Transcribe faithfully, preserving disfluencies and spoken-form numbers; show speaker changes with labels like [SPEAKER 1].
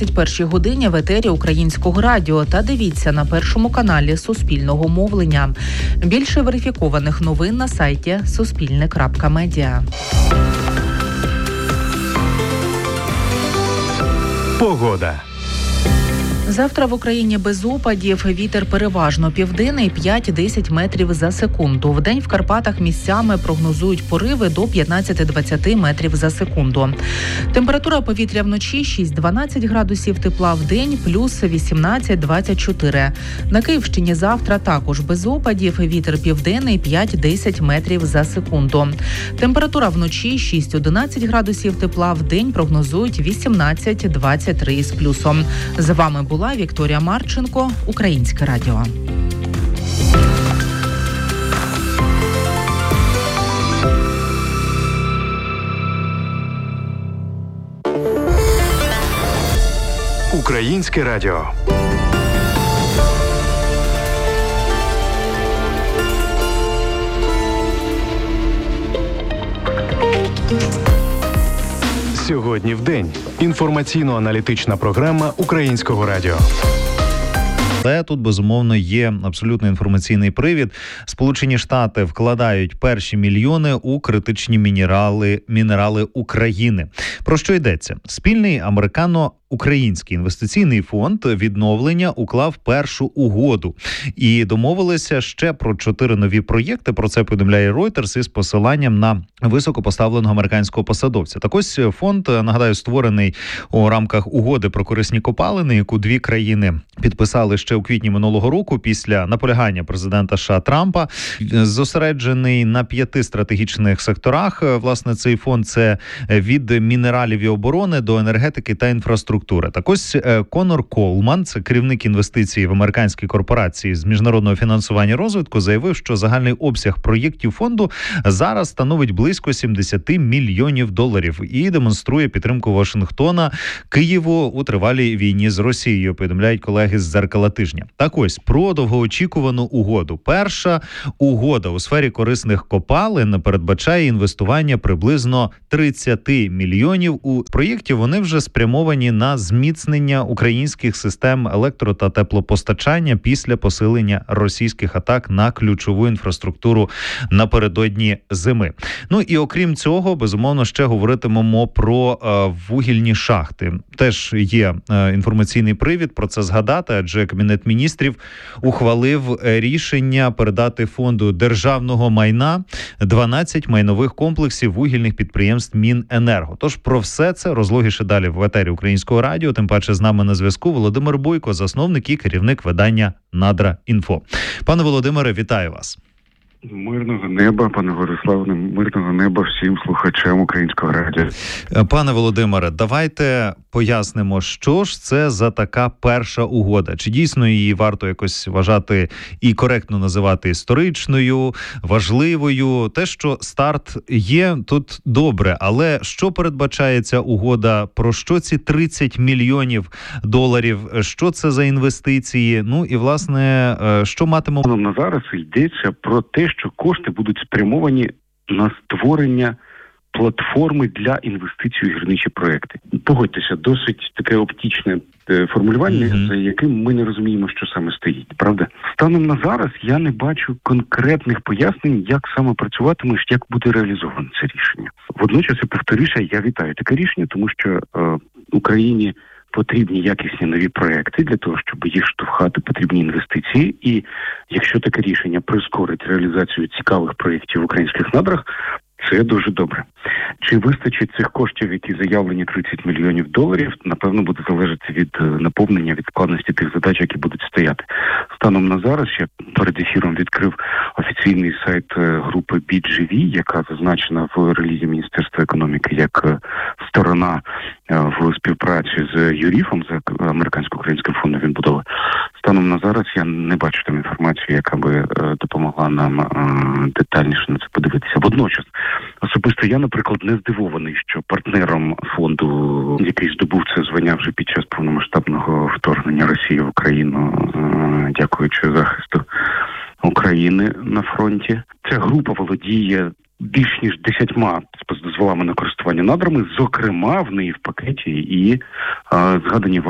[SPEAKER 1] двадцять першій годині в етері Українського радіо та дивіться на першому каналі Суспільного мовлення. Більше верифікованих новин на сайті суспільне крапка медіа.
[SPEAKER 2] Погода.
[SPEAKER 1] Завтра в Україні без опадів, вітер переважно південний п'ять-десять метрів за секунду. Вдень в Карпатах місцями прогнозують пориви до п'ятнадцять-двадцять метрів за секунду. Температура повітря вночі шість-дванадцять градусів тепла, вдень плюс вісімнадцять-двадцять чотири. На Київщині завтра також без опадів, вітер південний п'ять-десять метрів за секунду. Температура вночі шість-одинадцять градусів тепла, вдень прогнозують вісімнадцять-двадцять три з плюсом. З вами була Вікторія Марченко, Українське радіо.
[SPEAKER 2] Українське радіо. Сьогодні в день. Інформаційно-аналітична програма Українського радіо.
[SPEAKER 3] Але тут, безумовно, є абсолютно інформаційний привід. Сполучені Штати вкладають перші мільйони у критичні мінерали, мінерали України. Про що йдеться? Спільний американо-український інвестиційний фонд відновлення уклав першу угоду. І домовилися ще про чотири нові проєкти. Про це повідомляє Reuters із посиланням на високопоставленого американського посадовця. Так ось фонд, нагадаю, створений у рамках угоди про корисні копалини, яку дві країни підписали ще у квітні минулого року після наполягання президента США Трампа. Зосереджений на п'яти стратегічних секторах. Власне, цей фонд – це від мінералів і оборони до енергетики та інфраструктури. Так ось Конор Колман, це керівник інвестицій в американській корпорації з міжнародного фінансування і розвитку, заявив, що загальний обсяг проєктів фонду зараз становить близько сімдесят мільйонів доларів і демонструє підтримку Вашингтона Києву у тривалій війні з Росією, повідомляють колеги з «Дзеркала тижня». Так ось, про довгоочікувану угоду. Перша угода у сфері корисних копалин передбачає інвестування приблизно тридцять мільйонів у проєктів. Вони вже спрямовані на зміцнення українських систем електро- та теплопостачання після посилення російських атак на ключову інфраструктуру напередодні зими. Ну і окрім цього, безумовно, ще говоритимемо про е, вугільні шахти. Теж є е, інформаційний привід про це згадати, адже Кабінет міністрів ухвалив рішення передати фонду державного майна дванадцять майнових комплексів вугільних підприємств Міненерго. Тож про все це розлогіше далі в етері Українського радіо. Тим паче з нами на зв'язку Володимир Бойко, засновник і керівник видання «Надра.Інфо». Пане Володимире, вітаю вас.
[SPEAKER 4] Мирного неба, пане Владиславе, мирного неба всім слухачам Українського радіо.
[SPEAKER 3] Пане Володимире, давайте пояснимо, що ж це за така перша угода. Чи дійсно її варто якось вважати і коректно називати історичною, важливою? Те, що старт є, тут добре, але що передбачає ця угода? Про що ці тридцять мільйонів доларів? Що це за інвестиції? Ну і, власне, що матимемо?
[SPEAKER 4] На зараз йдеться про те, що кошти будуть спрямовані на створення платформи для інвестицій у гірничі проекти. Погодьтеся, досить таке оптичне формулювання, mm-hmm. за яким ми не розуміємо, що саме стоїть, правда? Станом на зараз я не бачу конкретних пояснень, як саме працюватиме, як буде реалізовано це рішення. Водночас, я повторюся, я вітаю таке рішення, тому що е, Україні потрібні якісні нові проекти для того, щоб їх штовхати, потрібні інвестиції. І якщо таке рішення прискорить реалізацію цікавих проєктів в українських надрах, це дуже добре. Чи вистачить цих коштів, які заявлені тридцять мільйонів доларів, напевно, буде залежати від наповнення, від складності тих задач, які будуть стояти. Станом на зараз я перед ефіром відкрив офіційний сайт групи бі джі ві, яка зазначена в релізі Міністерства економіки як сторона в співпраці з ЮРІФом, з Американсько-українським фондом відбудови. Станом на зараз я не бачу там інформації, яка би допомогла нам детальніше на це подивитися. Водночас, особисто я, наприклад, не здивований, що партнером фонду, який здобув це звання вже під час повномасштабного вторгнення Росії в Україну, дякуючи захисту України на фронті, ця група володіє більш ніж десятьма дозволами на користування надрами, зокрема в неї в пакеті і а, згадані вами